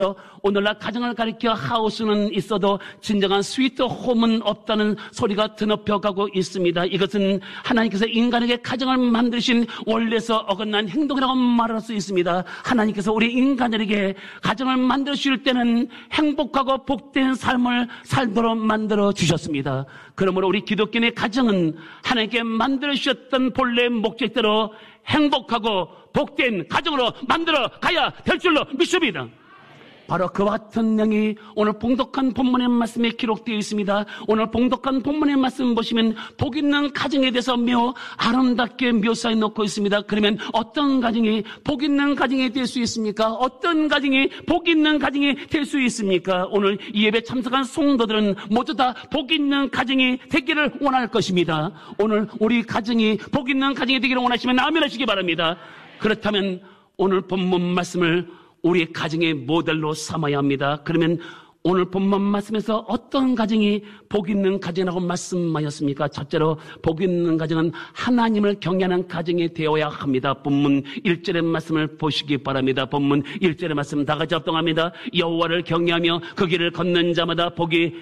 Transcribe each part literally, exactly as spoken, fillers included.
오늘날 가정을 가리켜 하우스는 있어도 진정한 스위트 홈은 없다는 소리가 드높여가고 있습니다. 이것은 하나님께서 인간에게 가정을 만드신 원래서 어긋난 행동이라고 말할 수 있습니다. 하나님께서 우리 인간들에게 가정을 만들어 주실 때는 행복하고 복된 삶을 살도록 만들어 주셨습니다. 그러므로 우리 기독교인의 가정은 하나님께 만들어 주셨던 본래 목적대로 행복하고 복된 가정으로 만들어 가야 될 줄로 믿습니다. 바로 그와 같은 내용이 오늘 봉독한 본문의 말씀에 기록되어 있습니다. 오늘 봉독한 본문의 말씀 보시면 복 있는 가정에 대해서 매우 아름답게 묘사해 놓고 있습니다. 그러면 어떤 가정이 복 있는 가정이 될 수 있습니까? 어떤 가정이 복 있는 가정이 될 수 있습니까? 오늘 이 예배 참석한 성도들은 모두 다 복 있는 가정이 되기를 원할 것입니다. 오늘 우리 가정이 복 있는 가정이 되기를 원하시면 아멘 하시기 바랍니다. 그렇다면 오늘 본문 말씀을 우리 가정의 모델로 삼아야 합니다. 그러면 오늘 본문 말씀에서 어떤 가정이 복 있는 가정이라고 말씀하셨습니까? 첫째로 복 있는 가정은 하나님을 경외하는 가정이 되어야 합니다. 본문 일 절의 말씀을 보시기 바랍니다. 본문 일 절의 말씀 다 같이 합동합니다. 여호와를 경외하며 그 길을 걷는 자마다 복이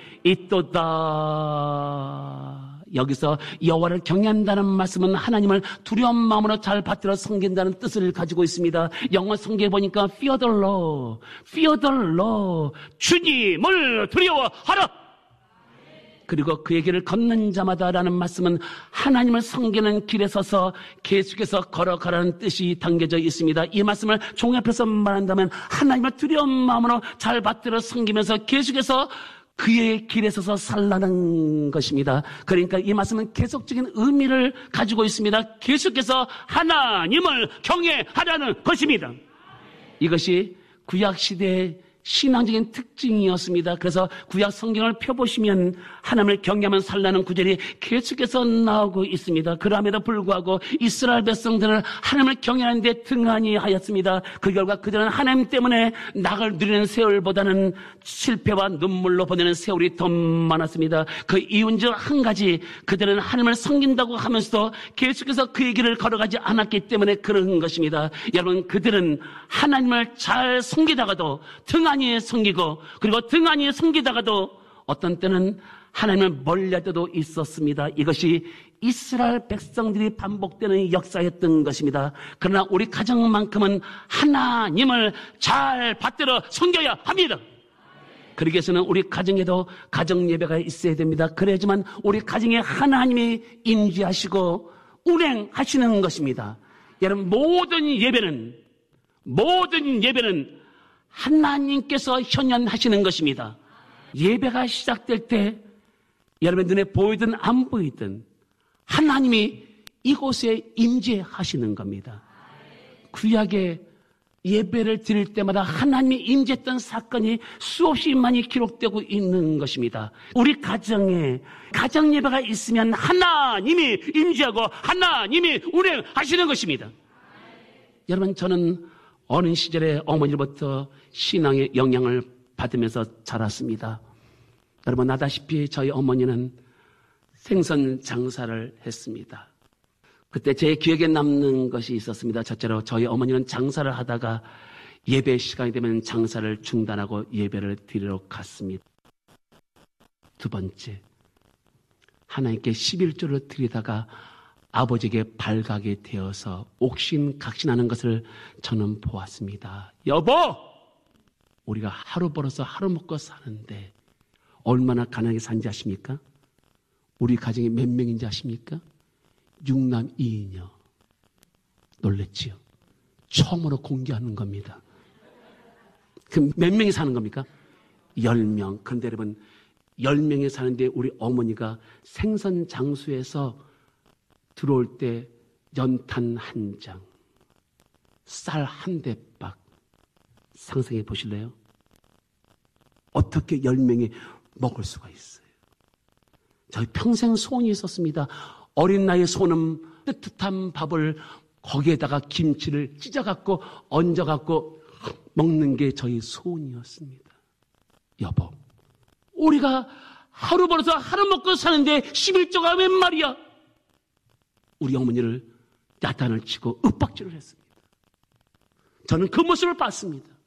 있도다. 여기서 여호와를 경외한다는 말씀은 하나님을 두려운 마음으로 잘 받들어 섬긴다는 뜻을 가지고 있습니다. 영어 성경에 보니까 fear the Lord, fear the Lord, 주님을 두려워하라. 그리고 그의 길을 걷는 자마다라는 말씀은 하나님을 섬기는 길에 서서 계속해서 걸어가라는 뜻이 담겨져 있습니다. 이 말씀을 종합해서 말한다면 하나님을 두려운 마음으로 잘 받들어 섬기면서 계속해서 그의 길에 서서 살라는 것입니다. 그러니까 이 말씀은 계속적인 의미를 가지고 있습니다. 계속해서 하나님을 경외하라는 것입니다. 이것이 구약시대의 신앙적인 특징이었습니다. 그래서 구약 성경을 펴보시면 하나님을 경외하면 살라는 구절이 계속해서 나오고 있습니다. 그럼에도 불구하고 이스라엘 백성들은 하나님을 경외하는데 등한히 하였습니다. 그 결과 그들은 하나님 때문에 낙을 누리는 세월보다는 실패와 눈물로 보내는 세월이 더 많았습니다. 그 이유는 한 가지, 그들은 하나님을 섬긴다고 하면서도 계속해서 그의 길을 걸어가지 않았기 때문에 그런 것입니다. 여러분, 그들은 하나님을 잘 섬기다가도 등한히 섬기고, 그리고 등한히 섬기다가도 어떤 때는 하나님을 멀리할 때도 있었습니다. 이것이 이스라엘 백성들이 반복되는 역사였던 것입니다. 그러나 우리 가정만큼은 하나님을 잘 받들어 섬겨야 합니다. 그러기 위해서는 우리 가정에도 가정 예배가 있어야 됩니다. 그래야지만 우리 가정에 하나님이 임재하시고 운행하시는 것입니다. 여러분, 모든 예배는 모든 예배는 하나님께서 현현하시는 것입니다. 예배가 시작될 때 여러분 눈에 보이든 안 보이든 하나님이 이곳에 임재하시는 겁니다. 구약의 예배를 드릴 때마다 하나님이 임재했던 사건이 수없이 많이 기록되고 있는 것입니다. 우리 가정에 가정 예배가 있으면 하나님이 임재하고 하나님이 운행하시는 것입니다. 여러분, 저는 어린 시절에 어머니로부터 신앙의 영향을 받으면서 자랐습니다. 여러분, 아다시피 저희 어머니는 생선 장사를 했습니다. 그때 제 기억에 남는 것이 있었습니다. 첫째로 저희 어머니는 장사를 하다가 예배 시간이 되면 장사를 중단하고 예배를 드리러 갔습니다. 두 번째, 하나님께 십일조를 드리다가 아버지에게 발각이 되어서 옥신각신하는 것을 저는 보았습니다. 여보! 우리가 하루 벌어서 하루 먹고 사는데 얼마나 가난하게 사는지 아십니까? 우리 가정이 몇 명인지 아십니까? 육남 이이녀. 놀랬지요? 처음으로 공개하는 겁니다. 그럼 몇 명이 사는 겁니까? 열 명. 그런데 여러분, 열 명이 사는데 우리 어머니가 생선 장수에서 들어올 때 연탄 한 장, 쌀 한 대박. 상상해 보실래요? 어떻게 열 명이 먹을 수가 있어요? 저희 평생 소원이 있었습니다. 어린 나이에 소원은 뜨뜻한 밥을 거기에다가 김치를 찢어갖고 얹어갖고 먹는 게 저희 소원이었습니다. 여보, 우리가 하루 벌어서 하루 먹고 사는데 십일조가 웬 말이야? 우리 어머니를 야단을 치고 윽박질을 했습니다. 저는 그 모습을 봤습니다.